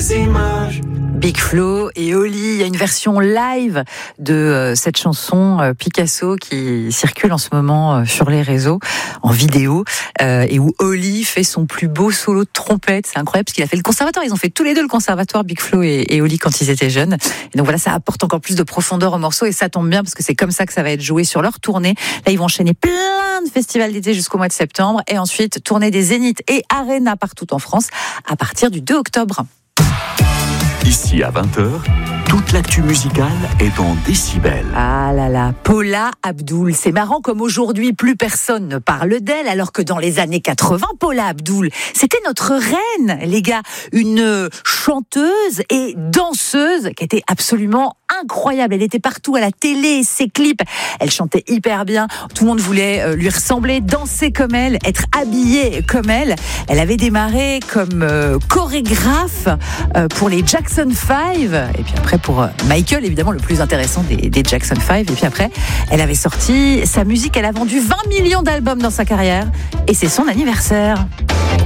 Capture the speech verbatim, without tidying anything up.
les images. Big Flo et Oli, il y a une version live de euh, cette chanson euh, Picasso qui circule en ce moment euh, sur les réseaux en vidéo euh, et où Oli fait son plus beau solo de trompette. C'est incroyable parce qu'il a fait le conservatoire. Ils ont fait tous les deux le conservatoire, Big Flo et, et Oli, quand ils étaient jeunes. Et donc voilà, ça apporte encore plus de profondeur au morceau et ça tombe bien parce que c'est comme ça que ça va être joué sur leur tournée. Là, ils vont enchaîner plein de festivals d'été jusqu'au mois de septembre et ensuite tourner des zéniths et arénas partout en France à partir du deux octobre. Ici à vingt heures, toute l'actu musicale est dans Décibel. Ah là là, Paula Abdul. C'est marrant comme aujourd'hui, plus personne ne parle d'elle, alors que dans les années quatre-vingts, Paula Abdul, c'était notre reine, les gars. Une chanteuse et danseuse qui était absolument incroyable. Elle était partout à la télé, ses clips. Elle chantait hyper bien. Tout le monde voulait lui ressembler, danser comme elle, être habillée comme elle. Elle avait démarré comme euh, chorégraphe euh, pour les Jackson five. Et puis après pour Michael, évidemment, le plus intéressant des, des Jackson five. Et puis après, elle avait sorti sa musique. Elle a vendu vingt millions d'albums dans sa carrière. Et c'est son anniversaire.